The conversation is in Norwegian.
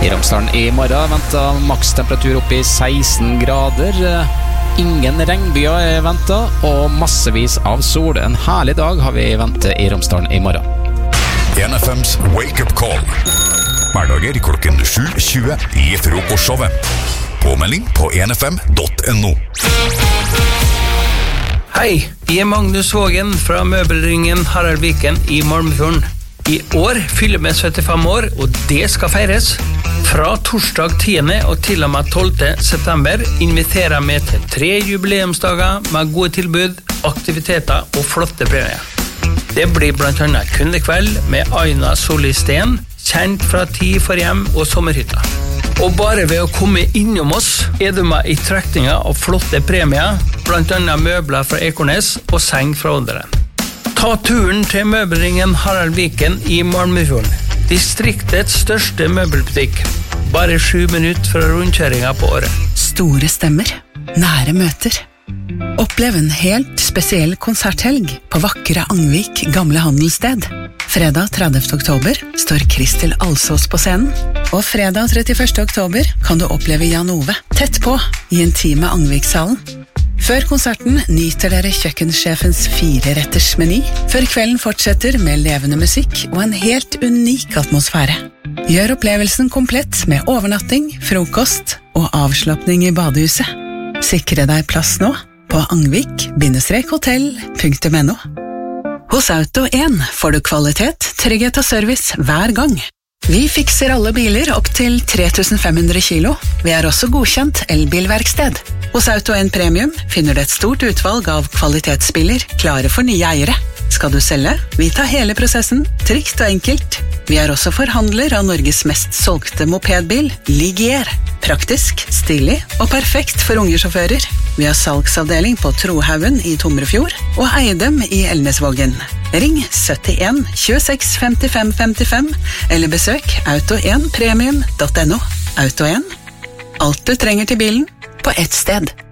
I Romsdalen I morgen ventet makstemperatur opp I 16 grader. Ingen regnbyer ventet, og massevis av sol. En herlig dag har vi ventet I Romsdalen I morgen. NFMs Wake Up Call. Hverdager klokken 7:20 I frokostshowet. Påmelding på nfm.no. Hei, jeg Magnus Vågen fra møbelringen Harald Viken I Malmefjorden. I år fyller vi 75 år, og det skal feires. Fra torsdag 10. og til og med 12. september inviterer vi til 3 jubileumsdager med gode tilbud, aktiviteter og flotte premier. Det blir blant annet kundekveld med Aina Solisten, kjent fra Tid for hjem og sommerhytta. Og bare ved å komme innom oss du med I trekninga av flotte premier, blant annet møbler fra Ekornes og seng fra Odderen. Ta turen til møbelringen Harald Viken I Malmefjorden, distriktets største møbelbutikk. Bare 7 minutter fra rundkjøringen på året. Store stemmer, nære møter. Opplev en helt spesiell konserthelg på vakre Angvik gamle handelssted. Fredag 30. oktober står Kristel Alsås på scenen, og fredag 31. oktober kan du oppleve Jan Ove tett på I intime Angvikshallen. Før konserten nyter dere kjøkkensjefens 4-retters meny, før kvelden fortsetter med levende musikk og en helt unik atmosfære. Gjør opplevelsen komplett med overnatting, frokost og avslappning I badehuset. Sikre deg plass nå på angvik-hotell.no. Hos Auto 1 får du kvalitet, trygghet og service hver gang. Vi fikser alle biler opp til 3500 kilo. Vi også godkjent elbilverksted. Hos Auto 1 Premium finner du et stort utvalg av kvalitetsbiler klare for nye eiere. Skal du selge? Vi tar hele prosessen, trygt og enkelt. Vi også forhandler av Norges mest solgte mopedbil, Ligier. Praktisk, stilig og perfekt for unge sjåfører. Vi har salgsavdeling på Trohaugen I Tomrefjord og Eidem I Elnesvågen. Ring 71 26 55 55 eller besøk auto1premium.no. Auto 1. Alt du trenger til bilen på ett sted.